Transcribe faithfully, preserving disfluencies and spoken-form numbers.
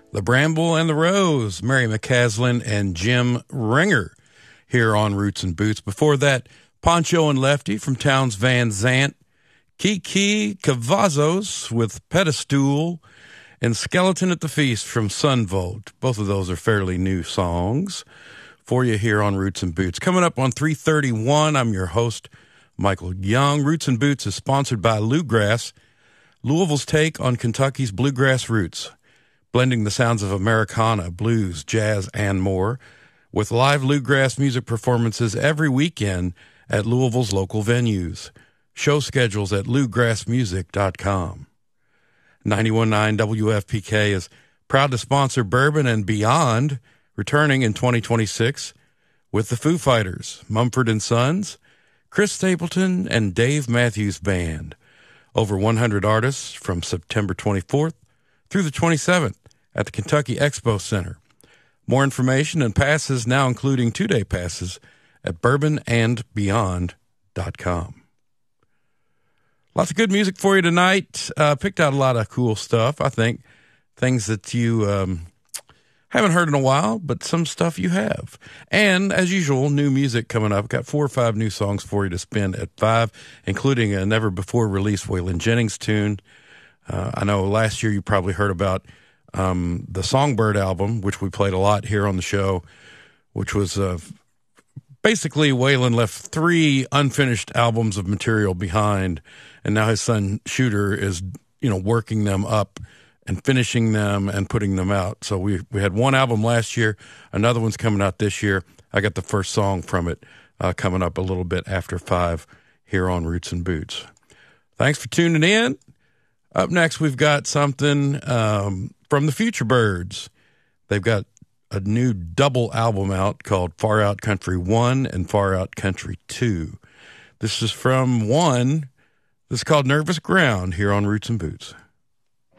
The Bramble and the Rose, Mary McCaslin and Jim Ringer here on Roots and Boots. Before that, Poncho and Lefty from Townes Van Zandt, Kiki Cavazos with Pedestal, and Skeleton at the Feast from Sunvolt. Both of those are fairly new songs for you here on Roots and Boots. Coming up on three thirty-one, I'm your host, Michael Young. Roots and Boots is sponsored by Bluegrass, Louisville's take on Kentucky's bluegrass roots, blending the sounds of Americana, blues, jazz, and more, with live bluegrass music performances every weekend at Louisville's local venues. Show schedules at bluegrass music dot com. ninety-one point nine W F P K is proud to sponsor Bourbon and Beyond, returning in twenty twenty-six with the Foo Fighters, Mumford and Sons, Chris Stapleton, and Dave Matthews Band. Over one hundred artists from September twenty-fourth through the twenty-seventh at the Kentucky Expo Center. More information and passes, now including two-day passes, at bourbon and beyond dot com. Lots of good music for you tonight. Uh, picked out a lot of cool stuff, I think. Things that you um, haven't heard in a while, but some stuff you have. And, as usual, new music coming up. Got four or five new songs for you to spin at five, including a never-before-released Waylon Jennings tune. Uh, I know last year you probably heard about um, the Songbird album, which we played a lot here on the show, which was uh, basically Waylon left three unfinished albums of material behind, and now his son Shooter is, you know, working them up and finishing them and putting them out. So we we had one album last year, another one's coming out this year. I got the first song from it uh, coming up a little bit after five here on Roots and Boots. Thanks for tuning in. Up next, we've got something um, from the Future Birds. They've got a new double album out called Far Out Country one and Far Out Country two. This is from one. This is called Nervous Ground here on Roots and Boots.